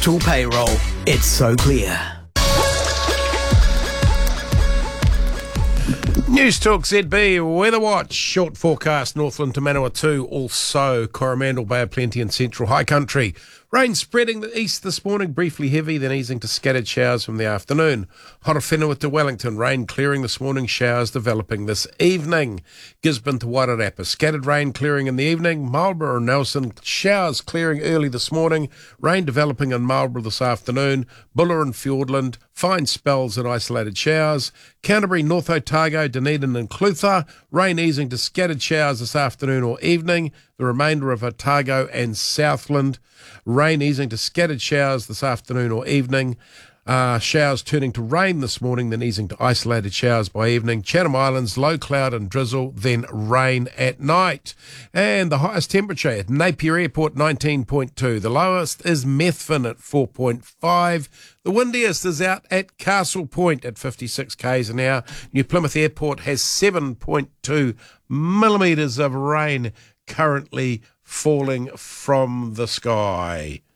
Coastal Payroll. It's so clear. News Talk ZB Weather Watch. Short forecast Northland to Manawatu, also Coromandel Bay of Plenty and Central High Country. Rain spreading the east this morning, briefly heavy, then easing to scattered showers from the afternoon. Horowhenua to Wellington, rain clearing this morning, showers developing this evening. Gisborne to Wairarapa, scattered rain clearing in the evening. Marlborough and Nelson, showers clearing early this morning, rain developing in Marlborough this afternoon. Buller and Fiordland, fine spells and isolated showers. Canterbury, North Otago, Dunedin and Clutha, rain easing to scattered showers this afternoon or evening. The remainder of Otago and Southland, rain easing to scattered showers this afternoon or evening. Showers turning to rain this morning, then easing to isolated showers by evening. Chatham Islands, low cloud and drizzle, then rain at night. And the highest temperature at Napier Airport, 19.2. The lowest is Methven at 4.5. The windiest is out at Castle Point at 56 k's an hour. New Plymouth Airport has 7.2 millimetres of rain currently falling from the sky.